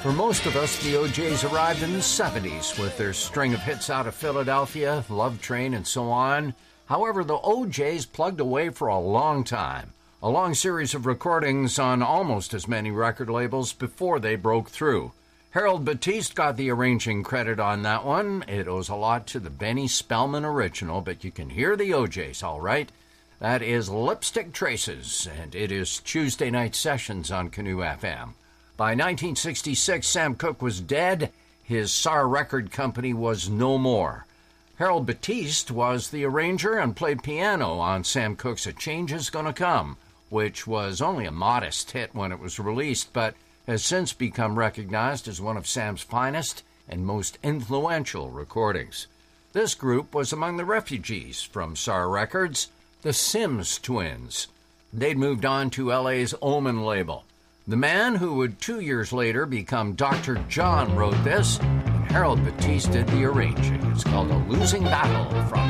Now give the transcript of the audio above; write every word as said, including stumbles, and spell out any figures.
For most of us, the O Jays arrived in the seventies with their string of hits out of Philadelphia, Love Train, and so on. However, the O Jays plugged away for a long time, a long series of recordings on almost as many record labels before they broke through. Harold Batiste got the arranging credit on that one. It owes a lot to the Benny Spellman original, but you can hear the O Jays all right. That is Lipstick Traces, and it is Tuesday Night Sessions on Canoe F M. By nineteen sixty-six, Sam Cooke was dead. His S A R record company was no more. Harold Batiste was the arranger and played piano on Sam Cooke's A Change Is Gonna Come, which was only a modest hit when it was released, but has since become recognized as one of Sam's finest and most influential recordings. This group was among the refugees from S A R Records, the Sims Twins. They'd moved on to L A's Omen label. The man who would two years later become Doctor John wrote this, and Harold Batiste did the arranging. It's called A Losing Battle from